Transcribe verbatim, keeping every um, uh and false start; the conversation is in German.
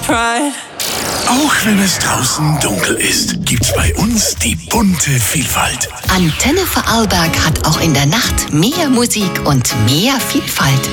pride. Auch wenn es draußen dunkel ist, gibt's bei uns die bunte Vielfalt. Antenne Vorarlberg hat auch in der Nacht mehr Musik und mehr Vielfalt.